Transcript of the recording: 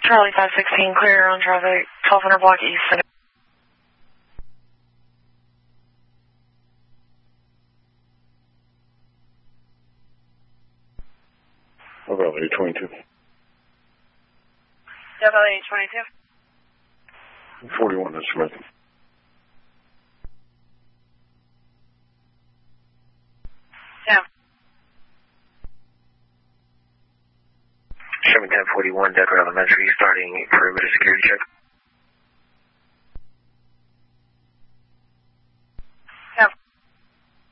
Charlie 516, clear on traffic, 1200 block east. About 822. About 822. 41, that's Smith. Yeah. 71041, Decker Elementary, starting perimeter security check.